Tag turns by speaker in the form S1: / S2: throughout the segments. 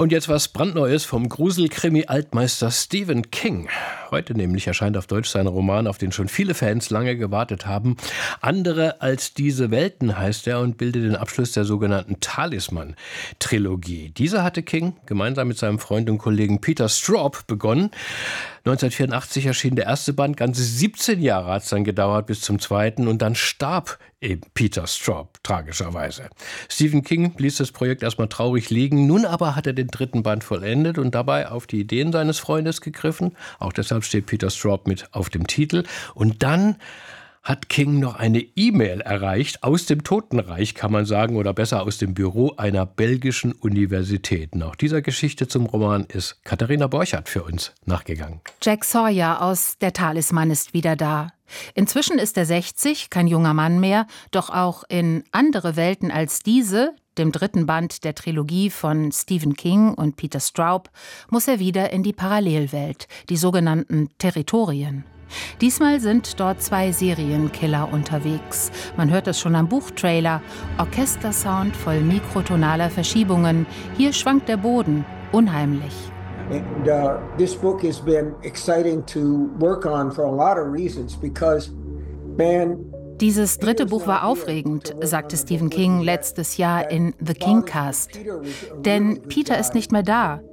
S1: Und jetzt was brandneues vom Gruselkrimi-Altmeister Stephen King. Heute nämlich erscheint auf Deutsch sein Roman, auf den schon viele Fans lange gewartet haben. Andere als diese Welten heißt er und bildet den Abschluss der sogenannten Talisman-Trilogie. Diese hatte King gemeinsam mit seinem Freund und Kollegen Peter Straub begonnen. 1984 erschien der erste Band, ganze 17 Jahre hat es dann gedauert bis zum zweiten und dann starb eben Peter Straub, tragischerweise. Stephen King ließ das Projekt erstmal traurig liegen, nun aber hat er den dritten Band vollendet und dabei auf die Ideen seines Freundes gegriffen. Auch deshalb steht Peter Straub mit auf dem Titel. Und dann hat King noch eine E-Mail erreicht, aus dem Totenreich kann man sagen, oder besser aus dem Büro einer belgischen Universität. Nach dieser Geschichte zum Roman ist Katharina Borchardt für uns nachgegangen.
S2: Jack Sawyer aus Der Talisman ist wieder da. Inzwischen ist er 60, kein junger Mann mehr, doch auch in andere Welten als diese, dem dritten Band der Trilogie von Stephen King und Peter Straub, muss er wieder in die Parallelwelt, die sogenannten Territorien. Diesmal sind dort 2 Serienkiller unterwegs. Man hört es schon am Buchtrailer. Orchestersound voll mikrotonaler Verschiebungen. Hier schwankt der Boden. Unheimlich.
S3: And this book has been exciting to work on for a lot of reasons because, man,
S2: dieses dritte Buch war aufregend, sagte Stephen King letztes Jahr in The Kingcast. Denn Peter ist nicht mehr da.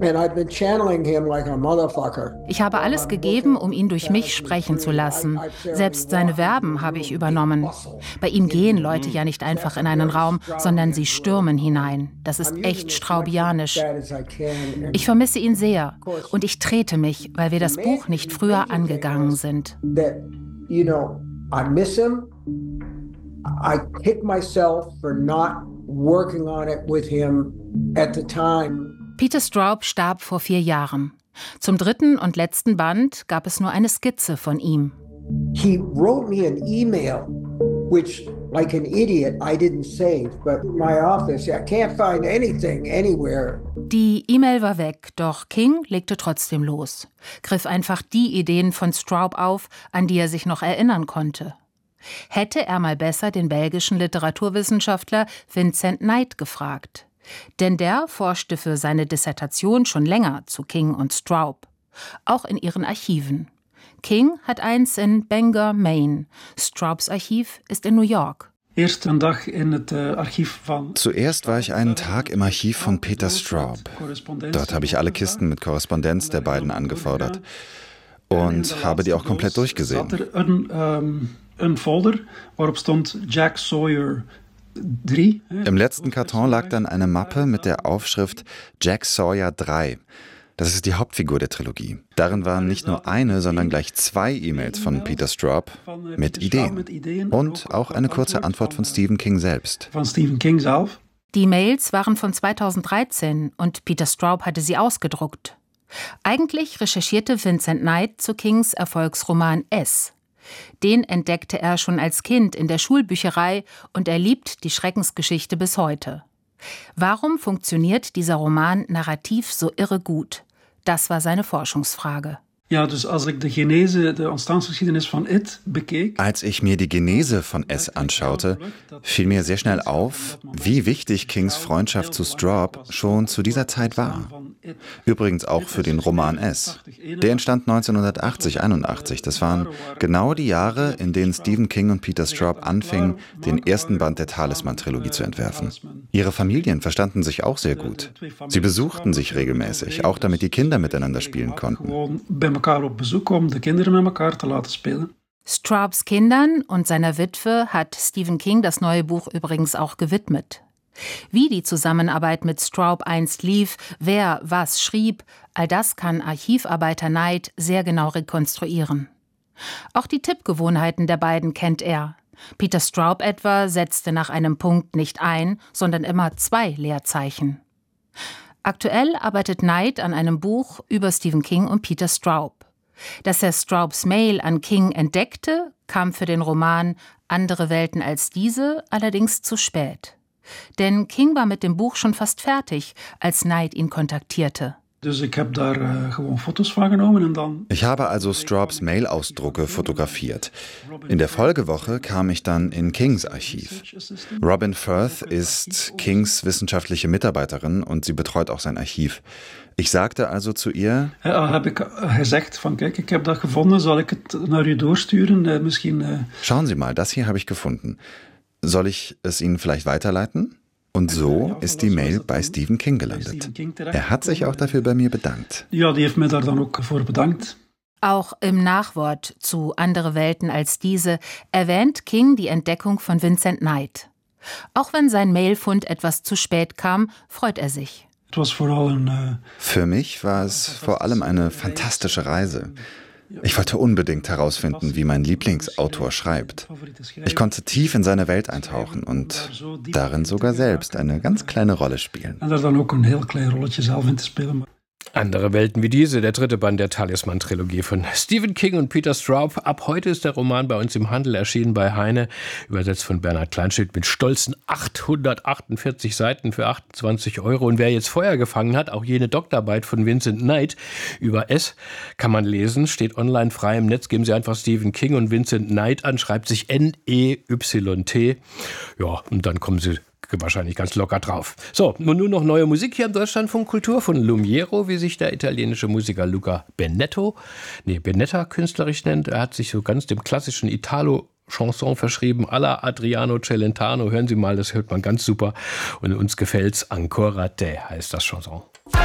S2: Ich habe alles gegeben, um ihn durch mich sprechen zu lassen. Selbst seine Verben habe ich übernommen. Bei ihm gehen Leute ja nicht einfach in einen Raum, sondern sie stürmen hinein. Das ist echt straubianisch. Ich vermisse ihn sehr und ich trete mich, weil wir das Buch nicht früher angegangen sind.
S3: I miss him. I kick myself for not working on it with him at the time.
S2: Peter Straub starb vor 4 Jahren. Zum dritten und letzten Band gab es nur eine Skizze von ihm.
S3: He wrote me an email, which, like an idiot, I didn't save, but my office, I can't find anything anywhere.
S2: Die E-Mail war weg, doch King legte trotzdem los. Griff einfach die Ideen von Straub auf, an die er sich noch erinnern konnte. Hätte er mal besser den belgischen Literaturwissenschaftler Vincent Knight gefragt. Denn der forschte für seine Dissertation schon länger zu King und Straub, auch in ihren Archiven. King hat eins in Bangor, Maine. Straubs Archiv ist in New York.
S4: Zuerst war ich einen Tag im Archiv von Peter Straub. Dort habe ich alle Kisten mit Korrespondenz der beiden angefordert und habe die auch komplett durchgesehen.
S5: Ein Folder, waarop stond Jack Sawyer 3.
S4: Im letzten Karton lag dann eine Mappe mit der Aufschrift Jack Sawyer 3. Das ist die Hauptfigur der Trilogie. Darin waren nicht nur eine, sondern gleich 2 E-Mails von Peter Straub mit Ideen. Und auch eine kurze Antwort von Stephen King selbst.
S2: Die Mails waren von 2013 und Peter Straub hatte sie ausgedruckt. Eigentlich recherchierte Vincent Knight zu Kings Erfolgsroman S. Den entdeckte er schon als Kind in der Schulbücherei und er liebt die Schreckensgeschichte bis heute. Warum funktioniert dieser Roman narrativ so irre gut? Das war seine Forschungsfrage.
S5: Als
S4: ich mir die Genese von S anschaute, fiel mir sehr schnell auf, wie wichtig Kings Freundschaft zu Straub schon zu dieser Zeit war. Übrigens auch für den Roman S. Der entstand 1980-81. Das waren genau die Jahre, in denen Stephen King und Peter Straub anfingen, den ersten Band der Talisman-Trilogie zu entwerfen. Ihre Familien verstanden sich auch sehr gut. Sie besuchten sich regelmäßig, auch damit die Kinder miteinander spielen konnten.
S2: Straubs Kindern und seiner Witwe hat Stephen King das neue Buch übrigens auch gewidmet. Wie die Zusammenarbeit mit Straub einst lief, wer was schrieb, all das kann Archivarbeiter Knight sehr genau rekonstruieren. Auch die Tippgewohnheiten der beiden kennt er. Peter Straub etwa setzte nach einem Punkt nicht ein, sondern immer 2 Leerzeichen. Aktuell arbeitet Knight an einem Buch über Stephen King und Peter Straub. Dass er Straubs Mail an King entdeckte, kam für den Roman Andere Welten als diese allerdings zu spät. Denn King war mit dem Buch schon fast fertig, als Knight ihn kontaktierte.
S4: Ich habe also Straubs Mail-Ausdrucke fotografiert. In der Folgewoche kam ich dann in Kings Archiv. Robin Firth ist Kings wissenschaftliche Mitarbeiterin und sie betreut auch sein Archiv. Ich sagte also zu ihr, schauen Sie mal, das hier habe ich gefunden. Soll ich es Ihnen vielleicht weiterleiten? Und so ist die Mail bei Stephen King gelandet. Er hat sich auch dafür bei mir bedankt.
S5: Ja, die heeft mij daar dan ook voor bedankt.
S2: Auch im Nachwort zu Andere Welten als diese erwähnt King die Entdeckung von Vincent Knight. Auch wenn sein Mailfund etwas zu spät kam, freut er sich.
S4: Für mich war es vor allem eine fantastische Reise. Ich wollte unbedingt herausfinden, wie mein Lieblingsautor schreibt. Ich konnte tief in seine Welt eintauchen und darin sogar selbst eine ganz kleine Rolle spielen.
S1: Andere Welten wie diese, der dritte Band der Talisman-Trilogie von Stephen King und Peter Straub. Ab heute ist der Roman bei uns im Handel, erschienen bei Heine, übersetzt von Bernhard Kleinschmidt mit stolzen 848 Seiten für 28 €. Und wer jetzt Feuer gefangen hat, auch jene Doktorarbeit von Vincent Knight über S kann man lesen, steht online frei im Netz. Geben Sie einfach Stephen King und Vincent Knight an, schreibt sich N-E-Y-T. Ja, und dann kommen Sie wahrscheinlich ganz locker drauf. So, nun nur noch neue Musik hier im Deutschlandfunk Kultur von Lumiero, wie sich der italienische Musiker Luca Benetta künstlerisch nennt. Er hat sich so ganz dem klassischen Italo-Chanson verschrieben, à la Adriano Celentano. Hören Sie mal, das hört man ganz super. Und uns gefällt's. Ancora te heißt das Chanson.